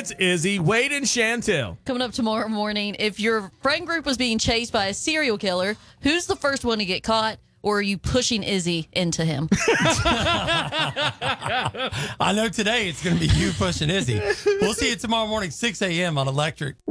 It's Izzy, Wade, and Chantel. Coming up tomorrow morning, if your friend group was being chased by a serial killer, who's the first one to get caught? Or are you pushing Izzy into him? I know today it's going to be you pushing Izzy. We'll see you tomorrow morning, 6 a.m. on Electric.